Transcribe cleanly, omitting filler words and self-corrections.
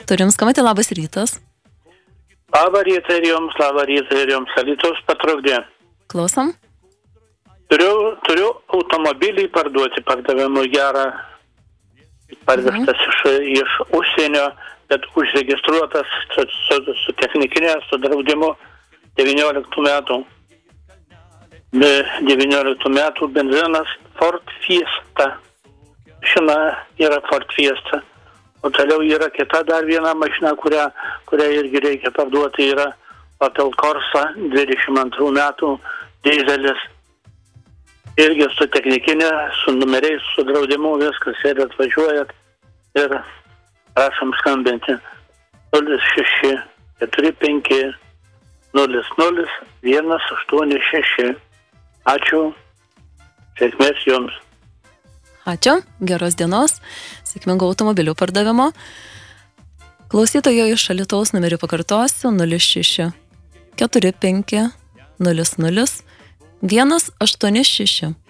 Turim skambutį, labas rytas. Labą rytą ir jums, Alytaus patrukdė. Klausom. Turiu automobilį parduoti, pardavimui gerą, parvežtas iš užsienio, bet užregistruotas su technikinė, su draudimu 19 metų. 19 metų benzinas Ford Fiesta. Šina yra Ford Fiesta. O toliau yra kita dar viena mašina, kurią irgi reikia parduoti, yra Opel Corsa 22 metų dizelis. Irgi su technikinė, su numeriais, su draudimu, viskas, ir atvažiuojat ir prašom skambinti 06 45 00 186. Ačiū, sėkmės jums. Ačiū, geros dienos, sėkmingo automobilių pardavimo. Klausytojo iš Alytaus numerį pakartosiu 06 45 00 186.